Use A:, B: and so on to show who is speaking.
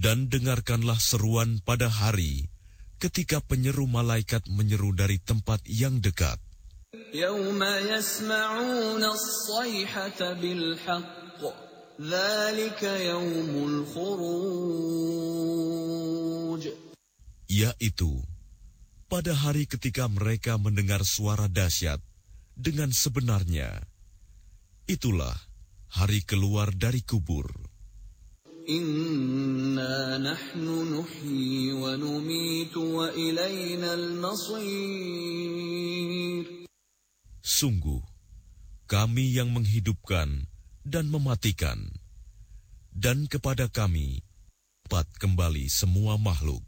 A: Dan dengarkanlah seruan pada hari ketika penyeru malaikat menyeru dari tempat yang dekat.
B: يَوْمَ يَسْمَعُونَ الصَّيْحَةَ بِالْحَقِّ ذَلِكَ يَوْمُ الْخُرُوجِ.
A: Yaitu pada hari ketika mereka mendengar suara dahsyat dengan sebenarnya. Itulah hari keluar dari kubur.
B: Inna nahnu nuhyi wa numitu wa ilayna al-masir.
A: Sungguh, kami yang menghidupkan dan mematikan, dan kepada kami dapat kembali semua makhluk.